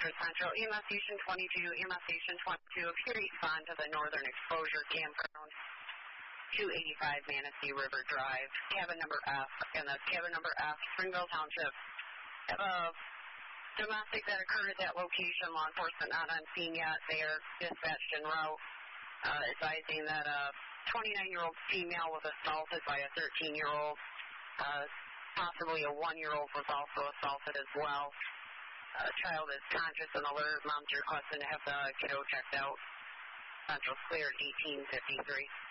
Western Central, EMS Station 22, EMS Station 22, if you respond to the Northern Exposure Campground, 285 Manistee River Drive, cabin number F, and that's cabin number F, Springville Township. Have a domestic that occurred at that location, law enforcement not on scene yet. They are dispatched en route, advising that a 29-year-old female was assaulted by a 13-year-old. Possibly a 1-year-old was also assaulted as well. Child is conscious and alert. Mom's requesting to have the kiddo checked out. Central's cleared 1853.